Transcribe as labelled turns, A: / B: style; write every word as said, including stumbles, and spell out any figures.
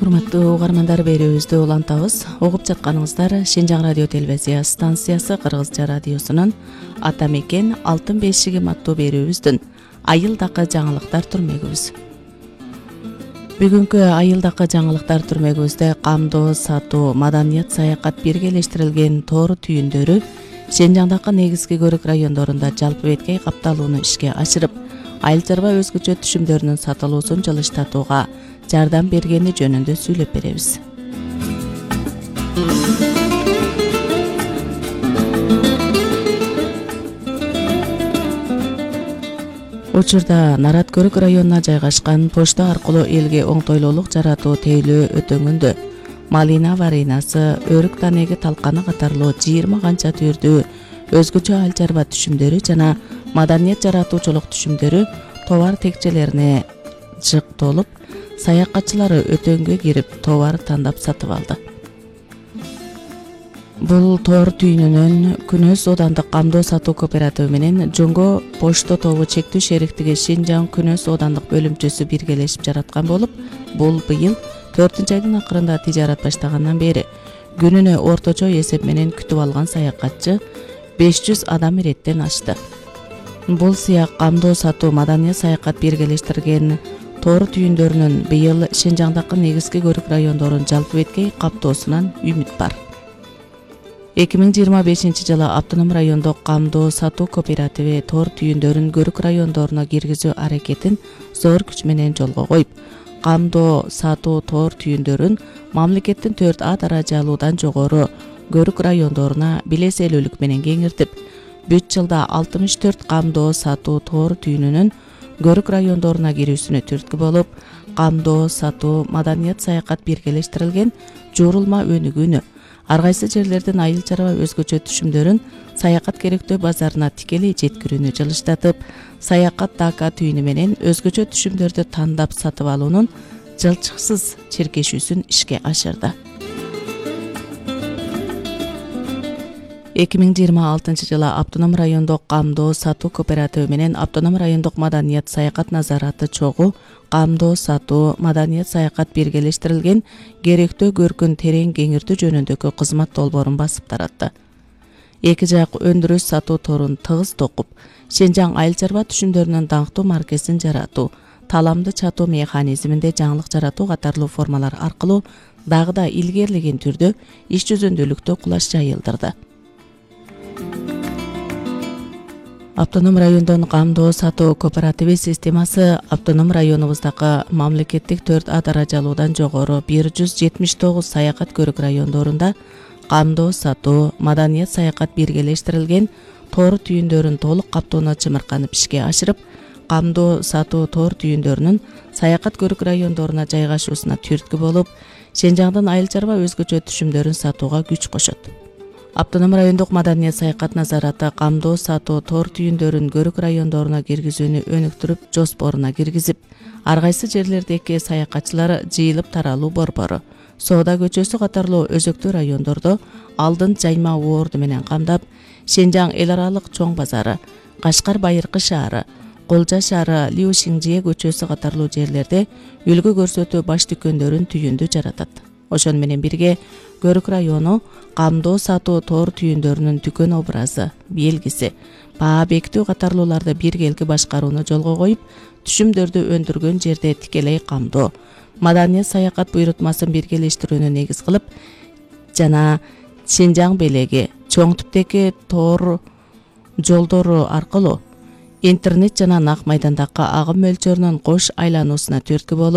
A: Урматтуу угармандар, берүүбүздү улантабыз. Угуп жатканыңыздар Шинжаң радио телевизия станциясы Кыргызча радиосунун Ата мекен алтын бешигим аттуу берүүбүздүн айылдакы жаңылыктар түрмөгүбүз. Бүгүнкү айылдакы жаңылыктар түрмөгүбүздө камдоо, сатуу, маданият, саякат биргелештирилген тоор түйүндөрү Шинжаңдагы негизги көрүк райондорунда жалпы беткей капталууну ишке ашырып, айыл чарба өзгөчө түшүмдөрүнүн сатылуусун жылыштатууга жардам бергени жөнүндө сүйлөп беребиз. Учурда Нарат көрүк районуна жайгашкан почта аркылуу элге оңтойлуулук жаратуу тейлөө өтөңүндө малина варинасы, өрүк танеги талканы катарлуу жыйырма канча түрдүү өзгөчө айыл чарба түшүмдөрү жана маданият жаратуучулук түшүмдөрү товар текчелерине жыктолуп, саякатчылары өтөңгө кирип товар тандап сатып алды. Бул тоор түйүнүнөн Күнөс Оодандык камдоо сатуу кооперативи менен Жоңго почта тобу чектүү шериктиги Шинжаң Күнөс Оодандык бөлүмчөсү биргелешип жараткан болуп, бул быйыл төртүнчү айдын акырында тижарат баштагандан бери күнүнө орточо эсеп менен күтүп алган саякатчы беш жүз адам иреттен ашты. Бул сыяк камдоо сатуу маданият саякат биргелештирген тоор түйүндөрүнүн быйыл Шинжаңдагы негизги көрүк райондорун жалпы беткей каптоосунан үмүт бар. эки миң жыйырма бешинчи жылы автоном райондук камдоо сатуу кооперативи тоор түйүндөрүн көрүк райондоруна киргизүү аракетин зор күч менен жолго коюп, камдоо сатуу тоор түйүндөрүн мамлекеттин төрт А даражалуудан жогору көрүк райондоруна билеселүүлүк менен кеңиртип, бүт жылда алтымыш төрт камдоо сатуу тоор түйүнүнүн көрүк райондоруна кирүүсүнө түрткү болуп, камдоо сатуу маданият саякат биргелештирилген жуурулма өнүгүүнү, ар кайсы жерлердин айыл чарба өзгөчө түшүмдөрүн саякат керектөө базарына тикелей жеткирүүнү жылыштатып, саякат дака түйүнү менен өзгөчө түшүмдөрдү тандап сатып алуунун жылчыксыз чиркешүүсүн ишке ашырды. эки миң жыйырма алтынчы жылы автоном райондук камдоо сатуу кооперативи менен автоном райондук маданият саякат назараты чогуу камдоо сатуу маданият саякат биргелештирилген керектөө көркүн терең кеңиртүү жөнүндөгү кызмат долбоорун басып таратты. Эки жак өндүрүш сатуу торун тыгыз токуп, Шинжаң айыл чарба түшүмдөрүнүн даңктуу маркесин жаратуу, таламды чатуу механизминде жаңылык жаратуу катарлуу формалар аркылуу дагы да илгерилеген түрдө иш жүзүндөлүктө кулаш жайылдырды. Автоном райондон камдоо сатуу кооперативи системасы автоном районубуздагы мамлекеттик төрт А даражалуудан жогору бир жүз жетимиш тогуз саякат көрүк райондорунда камдоо сатуу маданият саякат биргелештирилген тоор түйүндөрүн толук каптоону чымырканып ишке ашырып, камдоо сатуу тоор түйүндөрүнүн саякат көрүк райондоруна жайгашуусуна түрткү болуп, Шинжаңдын айыл чарба өзгөчө түшүмдөрүн сатууга күч кошот. Автоном райондук маданият саякат назараты камдоо сатуу тоор түйүндөрүн көрүк райондоруна киргизүүнү өнүктүрүп, жоспоруна киргизип, ар кайсы жерлердеги саякатчылар жыйылып таралуу борбору, Соода көчөсү катарлуу өзөктүү райондордо алдын жайма уорду менен камдап, Шинжаң эл аралык чоң базары, Кашкар Байыркы шаары, Колжа шаары, Лиушиңжие көчөсү катарлуу жерлерде үлгү көрсөтүү баш дүкөндөрүн түйүндү жаратат. Ошону менен бирге көрүк району камдоо сатуу тоор түйүндөрүнүн дүкөн образы, белгиси, баа бекитүү катарлууларды биргелги башкарууну жолго коюп, түшүмдөрдү өндүргөн жерде тикелей камдоо, маданият саякат буйрутмасын биргелештирүүнү негиз кылып жана Шинжаң белеги чоң түптеги тоор жолдору аркылуу интернет жана нак майдандагы агым мөлчөрүнүн кош айлануусуна түрткү болуп,